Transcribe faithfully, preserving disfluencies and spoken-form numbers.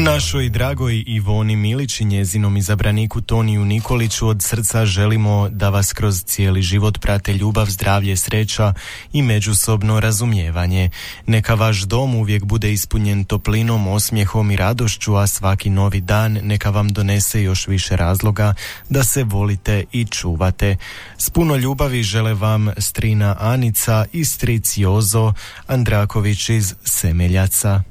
Našoj dragoj Ivoni Milić i njezinom izabraniku Toniju Nikoliću od srca želimo da vas kroz cijeli život prate ljubav, zdravlje, sreća i međusobno razumijevanje. Neka vaš dom uvijek bude ispunjen toplinom, osmijehom i radošću, a svaki novi dan neka vam donese još više razloga da se volite i čuvate. S puno ljubavi žele vam strina Anica i stric Jozo Andraković iz Semeljaca.